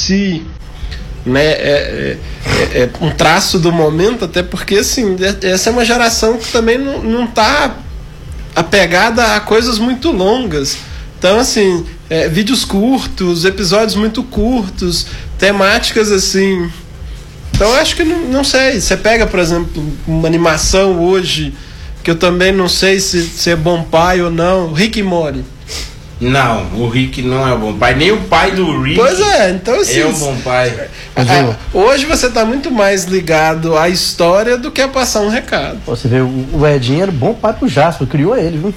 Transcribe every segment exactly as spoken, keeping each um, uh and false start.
si, né, é, é, é um traço do momento, até porque assim, essa é uma geração que também não, não tá apegada a coisas muito longas. Então assim, é, vídeos curtos, episódios muito curtos, temáticas assim. Então eu acho que não, não sei, você pega, por exemplo, uma animação hoje que eu também não sei se, se é bom pai ou não, Rick e Morty. Não, o Rick não é um bom pai. Nem o pai do Rick. Pois é, então assim. É um bom pai. É, hoje você está muito mais ligado à história do que a passar um recado. Você vê, o Edinho era bom pai pro Jasper, criou ele, viu?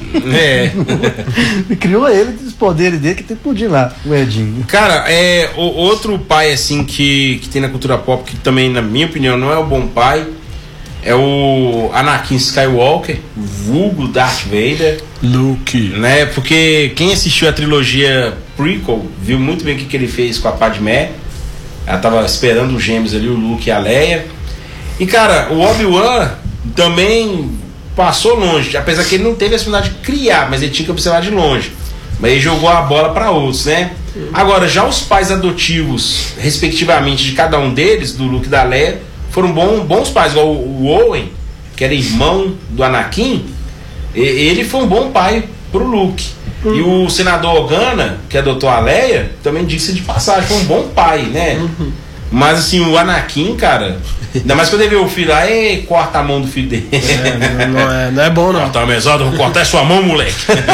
É. Criou ele, os poderes dele, que tem tudo de lá, o Edinho. Cara, é o, outro pai assim que, que tem na cultura pop, que também, na minha opinião, não é o bom pai. É o Anakin Skywalker, vulgo Darth Vader. Luke. Né? Porque quem assistiu a trilogia prequel viu muito bem o que, que ele fez com a Padmé. Ela tava esperando os gêmeos ali, o Luke e a Leia. E cara, o Obi-Wan também passou longe. Apesar que ele não teve a oportunidade de criar, mas ele tinha que observar de longe. Mas ele jogou a bola para outros, né? Agora, já os pais adotivos, respectivamente, de cada um deles, do Luke e da Leia, foram bons, bons pais, igual o Owen, que era irmão do Anakin, ele foi um bom pai pro Luke. Uhum. E o senador Organa, que adotou a Leia, também disse de passagem, foi um bom pai, né? Uhum. Mas assim, o Anakin, cara, ainda mais quando ele vê o filho lá, e corta a mão do filho dele. É, não, é, não é bom, não. Corta a mesada, vou cortar sua mão, moleque.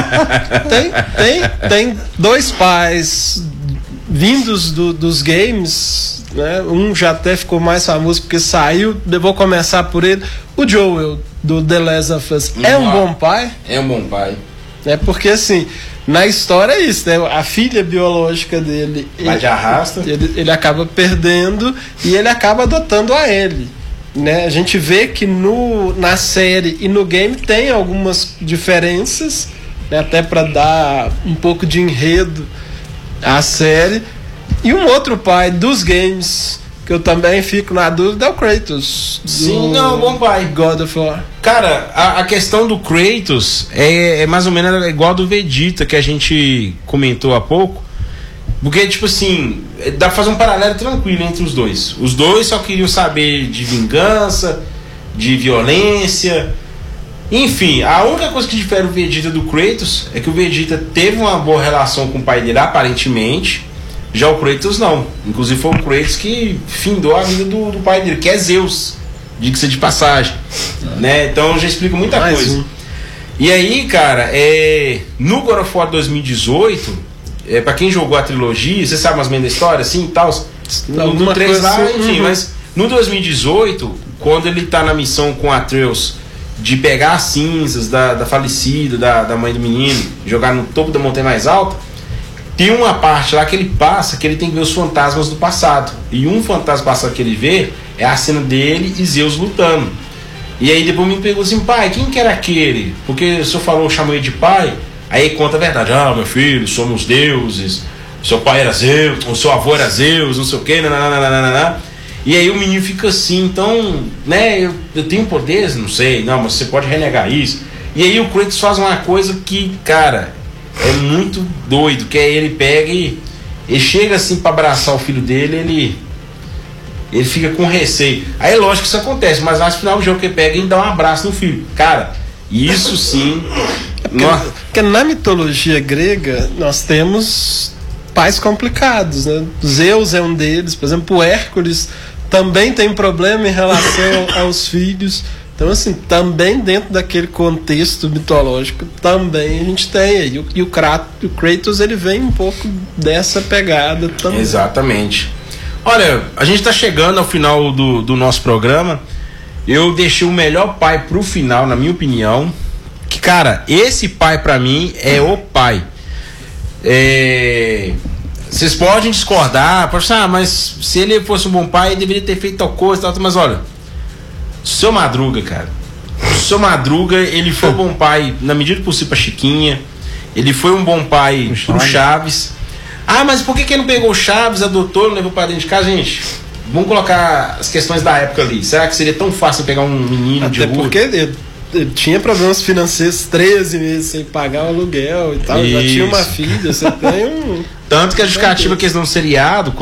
Tem, tem, tem dois pais vindos do, dos games, né? Um já até ficou mais famoso porque saiu. Eu vou começar por ele. O Joel do The Last of Us é um bom pai? É um bom pai. É porque assim, na história é isso, né? A filha biológica dele, vai de arrasta. Ele, ele acaba perdendo e ele acaba adotando a ele, né? A gente vê que no, na série e no game tem algumas diferenças, né? Até para dar um pouco de enredo à série. E um outro pai dos games que eu também fico na dúvida é o Kratos. Sim, não, bom pai. God of War. Cara, a, a questão do Kratos é, é mais ou menos igual a do Vegeta, que a gente comentou há pouco. Porque, tipo assim, dá pra fazer um paralelo tranquilo entre os dois. Os dois só queriam saber de vingança, de violência. Enfim, a única coisa que difere o Vegeta do Kratos é que o Vegeta teve uma boa relação com o pai dele, aparentemente. Já o Kratos não. Inclusive foi o Kratos que findou a vida do, do pai dele, que é Zeus, diga-se de passagem, né? Então já explica muita Mais coisa. um. E aí, cara, é, no God of War dois mil e dezoito, é, pra quem jogou a trilogia, você sabe mais ou menos da história, assim, e tal. No, no três lá, assim, enfim, uhum. Mas no dois mil e dezoito, quando ele tá na missão com Atreus de pegar as cinzas da, da falecida, da, da mãe do menino, jogar no topo da montanha mais alta, tem uma parte lá que ele passa que ele tem que ver os fantasmas do passado. E um fantasma passado que ele vê é a cena dele e Zeus lutando. E aí depois me perguntou assim, pai, quem que era aquele? Porque o senhor falou, chamou ele de pai. Aí conta a verdade, ah, meu filho, somos deuses, seu pai era Zeus, o seu avô era Zeus, não sei o que, nananana. E aí o menino fica assim, então, né, eu, eu tenho poderes? Não sei, não, mas você pode renegar isso. E aí o Kratos faz uma coisa que, cara, é muito doido, que aí ele pega e ele chega assim pra abraçar o filho dele, ele ele fica com receio. Aí lógico que isso acontece, mas lá no final do jogo que ele pega e dá um abraço no filho. Cara, isso sim. É porque, nós... porque na mitologia grega nós temos pais complicados, né? Zeus é um deles, por exemplo, o Hércules também tem problema em relação aos filhos. Então, assim, também dentro daquele contexto mitológico, também a gente tem aí. E o, Kratos, o Kratos, ele vem um pouco dessa pegada também. Exatamente. Olha, a gente está chegando ao final do, do nosso programa. Eu deixei o melhor pai pro final, na minha opinião. Que, cara, esse pai pra mim é o pai. É... Vocês podem discordar, pode falar, ah, mas se ele fosse um bom pai, ele deveria ter feito tal coisa, tal, mas olha... Seu Madruga, cara. O Seu Madruga, ele foi um bom pai na medida do possível pra Chiquinha. Ele foi um bom pai pro Chaves. Ah, mas por que que ele não pegou o Chaves, adotou, não levou pra dentro de casa, gente? Vamos colocar as questões da época ali. Será que seria tão fácil pegar um menino Até de rua? porque ele, ele tinha problemas financeiros, treze meses sem pagar o aluguel e tal. Isso. Já tinha uma filha, você tem um... Tanto que a justificativa que eles não seriado